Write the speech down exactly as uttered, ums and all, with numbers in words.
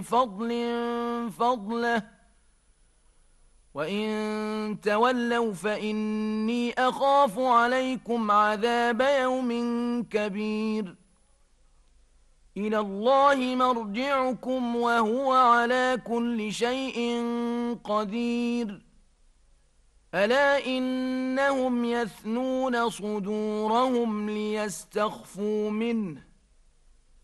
فضل فضله وإن تولوا فإني أخاف عليكم عذاب يوم كبير إلى الله مرجعكم وهو على كل شيء قدير ألا إنهم يثنون صدورهم ليستخفوا منه